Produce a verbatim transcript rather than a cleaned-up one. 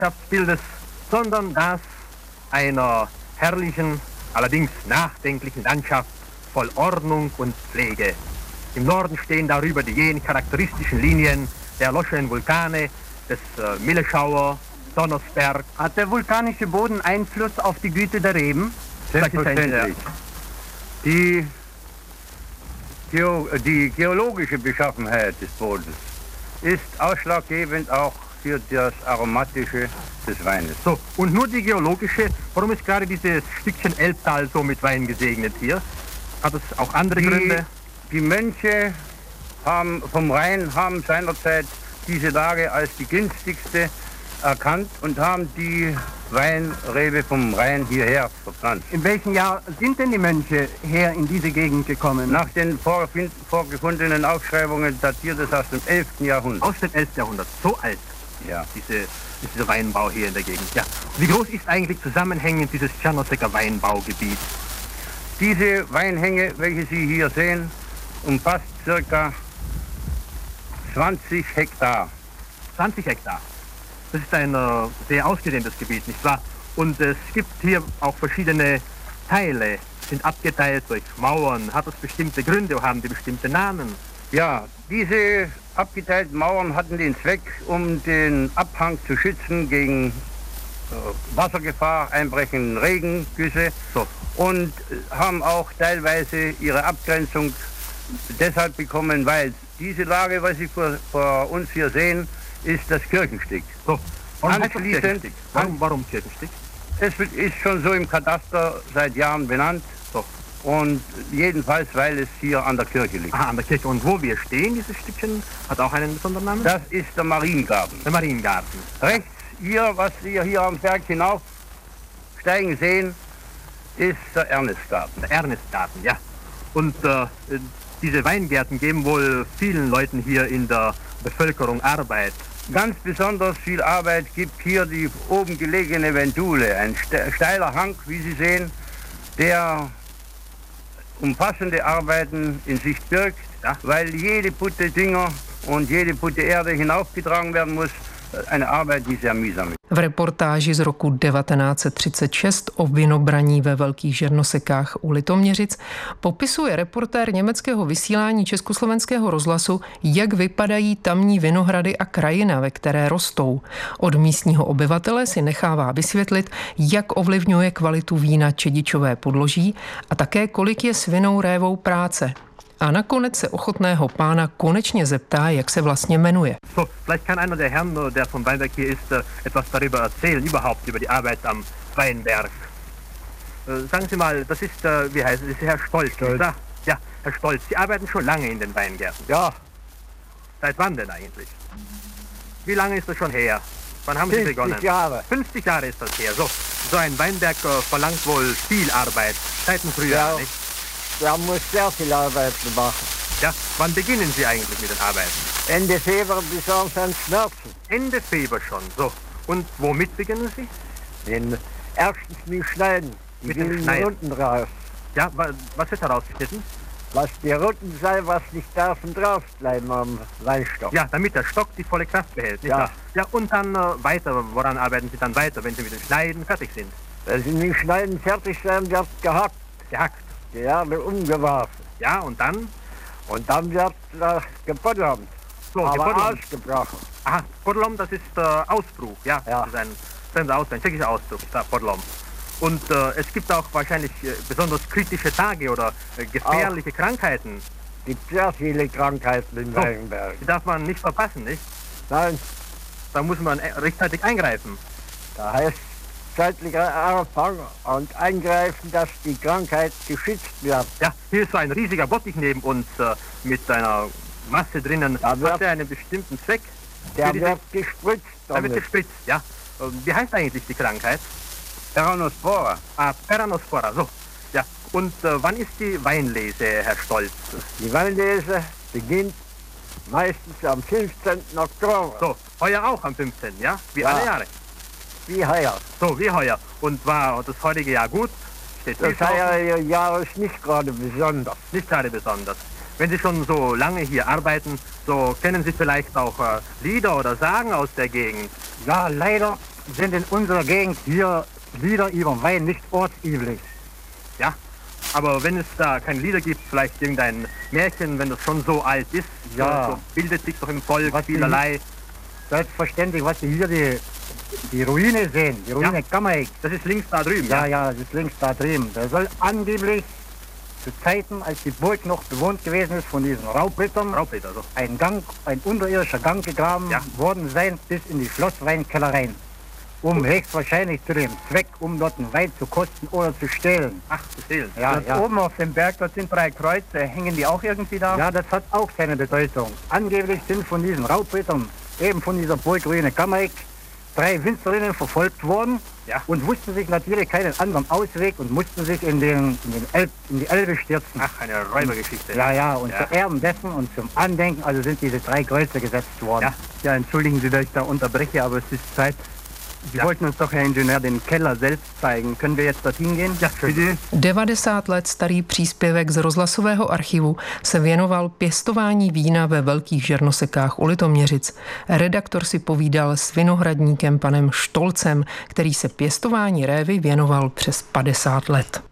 Landschaftsbildes, sondern das einer herrlichen, allerdings nachdenklichen Landschaft voll Ordnung und Pflege. Im Norden stehen darüber die jenen charakteristischen Linien der erloschenen Vulkane, des äh, Milleschauer, Donnersberg. Hat der vulkanische Boden Einfluss auf die Güte der Reben? Selbstverständlich. Die, Geo die geologische Beschaffenheit des Bodens ist ausschlaggebend auch für das Aromatische des Weines. So, und nur die geologische, warum ist gerade dieses Stückchen Elbtal so mit Wein gesegnet hier? Hat es auch andere die, Gründe? Die Mönche haben, vom Rhein haben seinerzeit diese Lage als die günstigste erkannt und haben die Weinrebe vom Rhein hierher verpflanzt. In welchem Jahr sind denn die Mönche her in diese Gegend gekommen? Nach den vorgefundenen Aufschreibungen datiert es aus dem elften Jahrhundert. Aus dem elften Jahrhundert, so alt, ja. Diese, dieser Weinbau hier in der Gegend. Ja. Wie groß ist eigentlich zusammenhängend dieses Czernosecker Weinbaugebiet? Diese Weinhänge, welche Sie hier sehen, umfasst circa zwanzig Hektar. zwanzig Hektar. Das ist ein äh, sehr ausgedehntes Gebiet, nicht wahr? Und es gibt hier auch verschiedene Teile, sind abgeteilt durch Mauern. Hat das bestimmte Gründe, haben die bestimmte Namen? Ja, diese abgeteilten Mauern hatten den Zweck, um den Abhang zu schützen gegen äh, Wassergefahr, einbrechenden Regengüsse. So. Und haben auch teilweise ihre Abgrenzung deshalb bekommen, weil diese Lage, was Sie vor, vor uns hier sehen, ist das Kirchenstück. So. Warum, Anschließend, warum, warum Kirchenstück? Es ist schon so im Kataster seit Jahren benannt. So. Und jedenfalls, weil es hier an der Kirche liegt. Aha, an der Kirche. Und wo wir stehen, dieses Stückchen, hat auch einen besonderen Namen? Das ist der Mariengarten. Der Mariengarten. Rechts hier, was wir hier am Berg hinaufsteigen sehen, ist der Ernestgarten. Der Ernestgarten, ja. Und äh, diese Weingärten geben wohl vielen Leuten hier in der Bevölkerung Arbeit. Ganz besonders viel Arbeit gibt hier die oben gelegene Ventule, ein steiler Hang, wie Sie sehen, der umfassende Arbeiten in sich birgt, ja, weil jede Putte Dünger und jede Putte Erde hinaufgetragen werden muss. Eine Arbeit, die sehr mühsam ist. V reportáži z roku devatenáct set třicet šest o vinobraní ve Velkých Žernosekách u Litoměřic popisuje reportér německého vysílání Československého rozhlasu, jak vypadají tamní vinohrady a krajina, ve které rostou. Od místního obyvatele si nechává vysvětlit, jak ovlivňuje kvalitu vína čedičové podloží a také kolik je s vinou révou práce. A nakonec se ochotného pána konečně zeptá, jak se vlastně jmenuje. So, vielleicht kann einer der Herren, der vom Weinberg hier ist, etwas darüber erzählen, überhaupt über die Arbeit am Weinberg. Sagen Sie mal, das ist, wie heißt es, das ist Herr Stolz, Stolz. Nicht? Ja, Herr Stolz, Sie arbeiten schon lange in den Weingärten. Ja. Seit wann denn eigentlich? Wie lange ist das schon her? Wann haben Sie begonnen? fünfzig Jahre. fünfzig Jahre ist das her. So, so ein Weinberg äh, verlangt wohl viel Arbeit. Seit dem Frühjahr, Ja. nicht? Wir muss sehr viel Arbeit machen. Ja, wann beginnen Sie eigentlich mit den Arbeiten? Ende Februar bis ans Schmerzen. Ende Februar schon, so. Und womit beginnen Sie? Den erstens mit Schneiden. Die Mit dem wilden Schneiden. Runden raus. Ja, wa was wird herausgeschnitten? Was die Runden sein, was nicht darf und drauf bleiben am Weinstock. Ja, damit der Stock die volle Kraft behält, nicht Ja. wahr? Ja, und dann äh, weiter, woran arbeiten Sie dann weiter, wenn Sie mit dem Schneiden fertig sind? Wenn sie mit dem Schneiden fertig sein, wird gehackt. Gehackt. Die Erde umgeworfen. Ja, und dann? Und dann wird äh, gebuddelt. So, aber gebuddelt. ausgebrochen. Aha, Podlom, das ist äh, Ausbruch, ja. Ja. Das ist ein fremder Ausdruck, ein tschechischer Ausdruck, ja, Podlom. Und äh, es gibt auch wahrscheinlich äh, besonders kritische Tage oder äh, gefährliche auch. Krankheiten. Es gibt sehr viele Krankheiten in So, Weinberg. die darf man nicht verpassen, nicht? Nein, Da muss man äh, rechtzeitig eingreifen. da heißt zeitlicher Anfang und eingreifen, dass die Krankheit geschützt wird. Ja, hier ist so ein riesiger Bottich neben uns äh, mit einer Masse drinnen. Da wird- Hat der einen bestimmten Zweck? Der Für diese- wird gespritzt Da wird damit. gespritzt, ja. Ähm, Wie heißt eigentlich die Krankheit? Peronospora. Ah, Peranospora, so. Ja, und äh, wann ist die Weinlese, Herr Stolz? Die Weinlese beginnt meistens am fünfzehnten Oktober. So, heuer auch am fünfzehnten, ja? Wie Ja. alle Jahre. Wie heuer. So, wie heuer. Und war das heutige Jahr gut? Steht Das viel drauf? heuer Jahr ist nicht gerade besonders. Nicht gerade besonders. Wenn Sie schon so lange hier arbeiten, so kennen Sie vielleicht auch äh, Lieder oder Sagen aus der Gegend. Ja, leider sind in unserer Gegend hier Lieder über Wein nicht ortsüblich. Ja, aber wenn es da keine Lieder gibt, vielleicht irgendein Märchen, wenn das schon so alt ist, Ja. so, so bildet sich doch im Volk Was die- vielerlei. Selbstverständlich, was Sie hier die, die Ruine sehen, die Ruine Ja. Kammerik. Das ist links da drüben, Ja, ja? ja, das ist links da drüben. Da soll angeblich zu Zeiten, als die Burg noch bewohnt gewesen ist von diesen Raubrittern, Raubritter, so. ein Gang, ein unterirdischer Gang gegraben Ja. worden sein bis in die Schlossweinkellereien. Um höchstwahrscheinlich zu dem Zweck, um dort einen Wein zu kosten oder zu stehlen. Ach, zu stehlen. Ja, Dort ja. oben auf dem Berg, dort sind drei Kreuze. Hängen die auch irgendwie da? Ja, das hat auch seine Bedeutung. Angeblich sind von diesen Raubrittern, eben von dieser Burgruine Kammerik, drei Winzerinnen verfolgt worden Ja. und wussten sich natürlich keinen anderen Ausweg und mussten sich in, den, in, den Elb, in die Elbe stürzen. Ach, eine Räubergeschichte. Ja, ja, und Ja. zu Ehren dessen und zum Andenken, also sind diese drei Kreuze gesetzt worden. Ja. Ja, entschuldigen Sie, dass ich da unterbreche, aber es ist Zeit. Sie Ja. wollten uns doch, Herr Ingenieur, den Keller selbst zeigen. Können wir jetzt dorthin gehen? Ja, bitte. devadesát let starý příspěvek z rozhlasového archivu se věnoval pěstování vína ve Velkých Žernosekách u Litoměřic. Redaktor si povídal s vinohradníkem panem Štolcem, který se pěstování révy věnoval přes padesát let.